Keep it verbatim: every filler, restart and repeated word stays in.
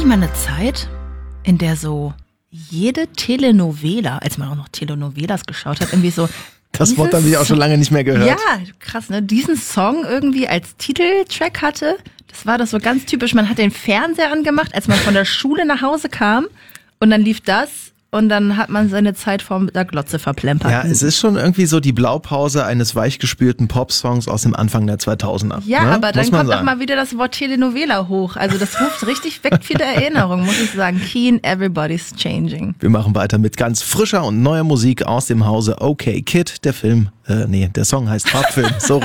nicht mal eine Zeit, in der so jede Telenovela, als man auch noch Telenovelas geschaut hat, irgendwie so... Das Wort habe ich auch schon lange nicht mehr gehört. Ja, krass, ne? Diesen Song irgendwie als Titeltrack hatte, das war das so ganz typisch. Man hat den Fernseher angemacht, als man von der Schule nach Hause kam und dann lief das und dann hat man seine Zeit vor der Glotze verplempert. Ja, es ist schon irgendwie so die Blaupause eines weichgespülten Popsongs aus dem Anfang der zweitausender. Ja, ne? aber dann Muss man kommt auch sagen. mal wieder das Wort Telenovela hoch. Also das ruft richtig, weckt viele Erinnerungen, muss ich sagen. Keen, everybody's changing. Wir machen weiter mit ganz frischer und neuer Musik aus dem Hause Okay Kid. Der Film, äh, nee, der Song heißt Farbfilm. So